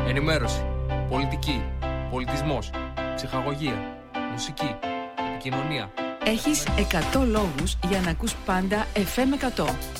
Ενημέρωση, πολιτική, πολιτισμός, ψυχαγωγία, μουσική, επικοινωνία. Έχεις 100 λόγους για να ακούς πάντα FM 100.